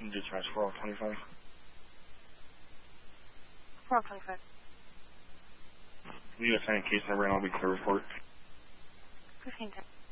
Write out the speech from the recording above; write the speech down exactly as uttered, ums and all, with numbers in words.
Dispatch four twenty-five. four twenty-five. You assign case number and I'll be clear report. fifteen ten.